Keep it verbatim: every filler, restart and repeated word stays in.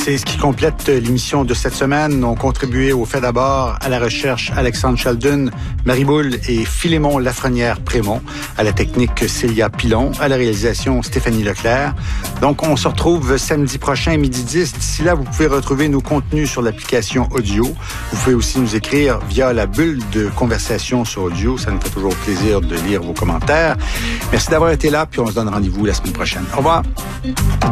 C'est ce qui complète l'émission de cette semaine. On contribué au fait d'abord à la recherche Alexandre Sheldon, Marie Boule et Philémon Lafrenière-Prémont, à la technique Célia Pilon, à la réalisation Stéphanie Leclerc. Donc, on se retrouve samedi prochain, midi dix. D'ici là, vous pouvez retrouver nos contenus sur l'application audio. Vous pouvez aussi nous écrire via la bulle de conversation sur audio. Ça nous fait toujours plaisir de lire vos commentaires. Merci d'avoir été là, puis on se donne rendez-vous la semaine prochaine. Au revoir.